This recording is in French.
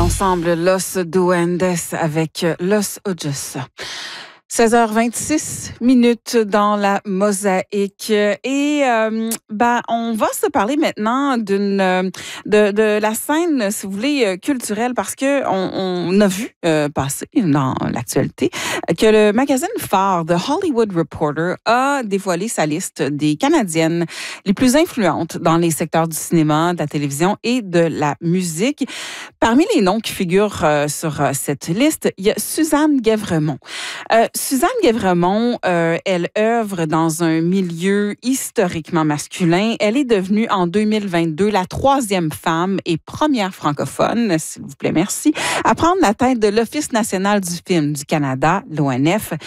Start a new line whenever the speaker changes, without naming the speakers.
ensemble Los Duendes avec Los Ojos. 16h26 dans la mosaïque et on va se parler maintenant de la scène, si vous voulez, culturelle, parce que on a vu passer dans l'actualité que le magazine phare The Hollywood Reporter a dévoilé sa liste des Canadiennes les plus influentes dans les secteurs du cinéma, de la télévision et de la musique. Parmi les noms qui figurent sur cette liste, il y a Suzanne Guèvremont. Suzanne Guèvremont, elle œuvre dans un milieu historiquement masculin. Elle est devenue en 2022 la 3e femme et première francophone, s'il vous plaît, merci, à prendre la tête de l'Office national du film du Canada, l'ONF.